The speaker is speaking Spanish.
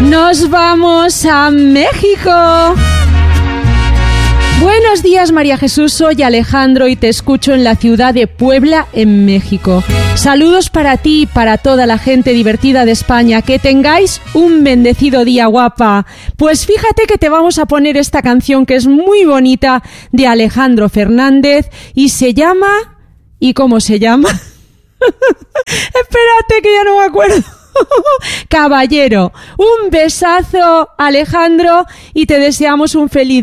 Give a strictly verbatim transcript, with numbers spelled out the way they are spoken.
Nos vamos a México. Buenos días, María Jesús, soy Alejandro y te escucho en la ciudad de Puebla, en México. Saludos para ti y para toda la gente divertida de España. Que tengáis un bendecido día, guapa. Pues fíjate que te vamos a poner esta canción que es muy bonita de Alejandro Fernández y se llama... ¿Y cómo se llama? Espérate que ya no me acuerdo. Caballero. Un besazo, Alejandro, y te deseamos un feliz